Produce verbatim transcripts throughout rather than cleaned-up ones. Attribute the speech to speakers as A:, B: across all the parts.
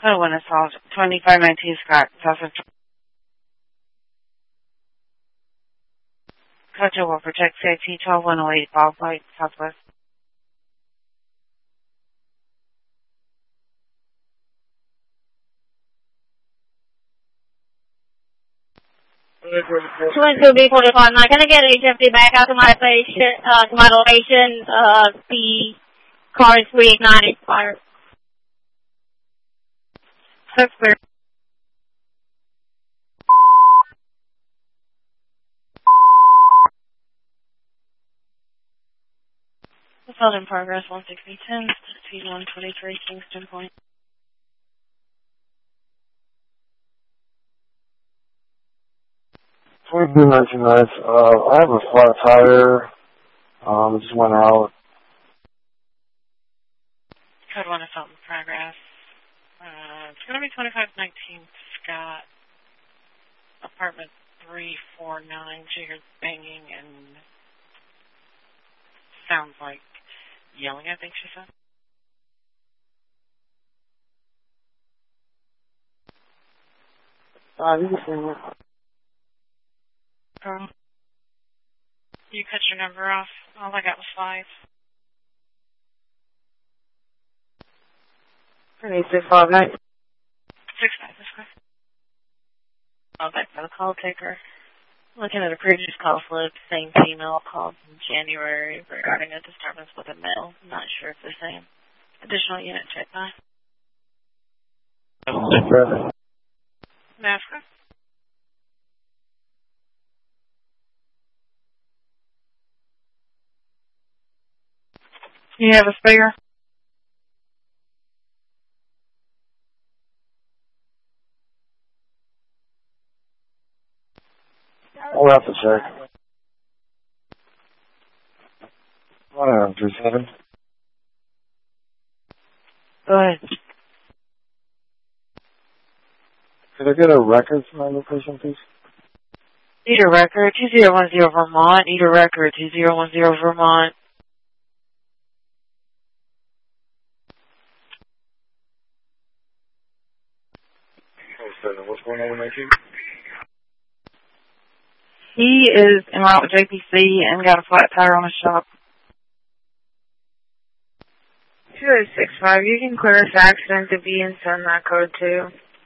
A: Code one assault, twenty-five nineteen Scott, South Central. Code two will protect C I T twelve one oh eight, Ball Flight, Southwest.
B: two one two B forty-five nine, can I get H F D back out to my location, uh, to my location, uh, the car is reignited, fire.
A: That's clear. Assault in progress, one sixty ten, speed one twenty-three, Kingston Point.
C: twenty-two nineteen, uh, I have a flat tire, um, just went out.
A: Code one assault in progress. Uh, it's going to be twenty-five nineteen Scott, apartment three four nine. She hears banging and sounds like yelling, I think she said.
C: Uh, you can see me.
A: Um, you cut your number off. All I got was five.
C: Three six five nine.
A: Six five, this way. Oh, back for the call taker. Looking at a previous call slip, same female called in January regarding a disturbance with a male. Not sure if the same. Additional unit check by. NASCAR. You have a spare?
C: I'll have to check. One three seven.
A: Go ahead.
C: Could I get a record for my location, please?
A: Need a record, two zero one zero Vermont. Need a record, two zero one zero Vermont.
C: What's going on with my team?
A: He is en route with J P C and got a flat tire on his shop. two oh six five, you can clear this accident to be and send that code to.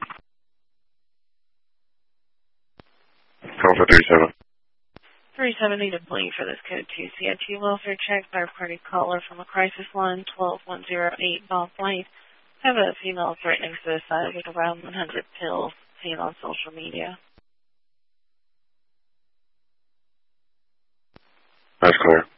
C: Call for three seven.
A: three seven need a plea for this code two. C I T welfare check, third party caller from a crisis line, twelve one oh eight, Ball Flight. Have a female threatening suicide with around one hundred pills seen on social media.
C: That's clear.